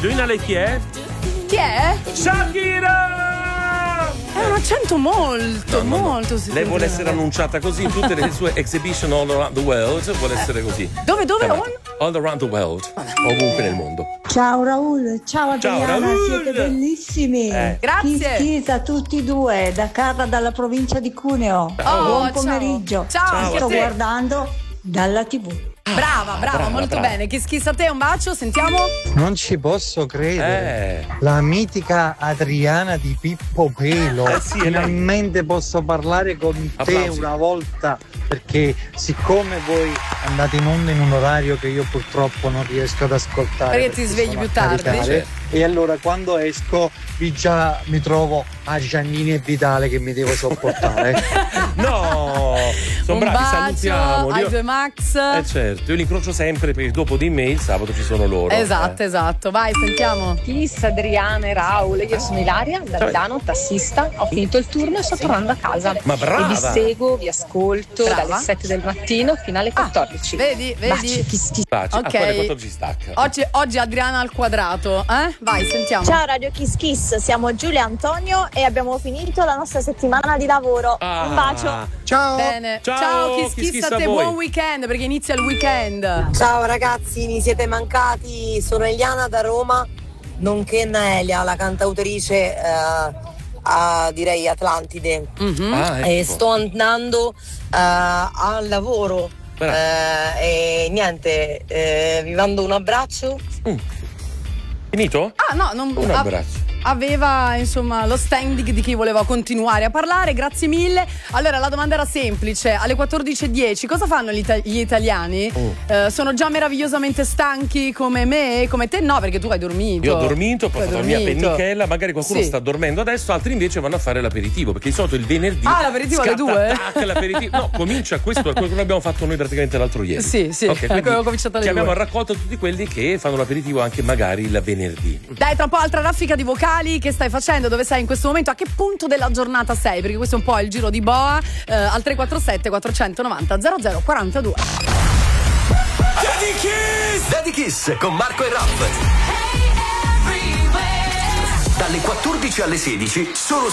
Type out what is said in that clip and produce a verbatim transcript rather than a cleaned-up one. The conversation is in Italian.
indovina lei chi è? Chi è? Shakira! È un accento molto, No, no, no. molto Lei vuole essere annunciata così in tutte le sue exhibition all around the world, vuole essere così. Dove, dove? All, all around the world, ovunque nel mondo. Ciao Raul, ciao Adriana, Ciao, Raul. siete bellissimi. Eh. Grazie. Chi schisa tutti e due, da Carla dalla provincia di Cuneo. Oh, Buon ciao. pomeriggio. Ciao, Ciao anche Sto a te. guardando dalla tivù. Brava, brava, brava, molto brava. bene. Chi schissa a te, un bacio, sentiamo. Non ci posso credere. Eh. La mitica Adriana di Pippo Pelo. Eh sì, è lei. Finalmente posso parlare con te Applausi. una volta, perché siccome voi andate in onda in un orario che io purtroppo non riesco ad ascoltare, Perché ti svegli sono più a tardi. caricare, Certo. e allora quando esco vi già mi trovo a Giannini e Vitale che mi devo sopportare. No, sono un bravi, bacio salutiamo. ai Io- due Max. Eh certo, io li incrocio sempre perché dopo di me il sabato ci sono loro. Esatto, eh. esatto. Vai, sentiamo. Kiss, Adriana e Raul, io sono Ilaria da Ciao. Milano, tassista, ho finito il turno e sto tornando a casa. Ma brava! E vi seguo, vi ascolto Brava. dalle sette del mattino fino alle quattordici. Vedi, vedi. Baci, kiss, kiss. Pace. Ok. Ah, poi alle quattordici stacca. Oggi, oggi Adriana al quadrato, eh? Vai, sentiamo. Ciao Radio Kiss Kiss, siamo Giulia e Antonio e abbiamo finito la nostra settimana di lavoro. Ah. Un bacio. Ciao! Bene. Ciao, Kiss chi Kiss schissa a te, a voi? buon weekend perché inizia il weekend. Ciao ragazzi, mi siete mancati, sono Eliana da Roma, nonché Naelia, la cantautrice eh, a direi Atlantide. Mhm. Ah, ecco. E sto andando eh, al lavoro Brava. eh, e niente, eh, vi mando un abbraccio. Finito? Ah, no, non Un a- abbraccio. Aveva insomma lo standing di chi voleva continuare a parlare, grazie mille. Allora la domanda era semplice, alle quattordici e dieci cosa fanno gli, ita- gli italiani? Oh. Eh, sono già meravigliosamente stanchi come me, come te? No, perché tu hai dormito. Io ho dormito, poi ho Tu hai fatto la mia dormito. pennichella, magari qualcuno Sì. sta dormendo adesso, altri invece vanno a fare l'aperitivo, perché di solito il venerdì Ah, l'aperitivo alle scatta, due? tac, l'aperitivo. No, comincia questo, quello che abbiamo fatto noi praticamente l'altro ieri. Sì, sì, Ok, quindi avevo cominciato alle chiamiamo due. a raccolta tutti quelli che fanno l'aperitivo anche magari il venerdì. Dai, tra un po' altra raffica di vocali. Che stai facendo? Dove sei in questo momento? A che punto della giornata sei? Perché questo è un po' il giro di boa. eh, al tre quattro sette quattrocentonovanta zero zero quarantadue. Daddy Kiss! Daddy Kiss con Marco e Raff. Dalle quattordici alle sedici solo